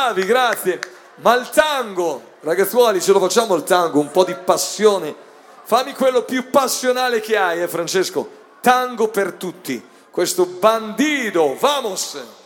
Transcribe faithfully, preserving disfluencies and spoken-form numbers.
Bravi, grazie. Ma il tango, ragazzuoli, ce lo facciamo il tango, un po' di passione. Fammi quello più passionale che hai, eh Francesco. Tango per tutti. Questo Bandido, vamos!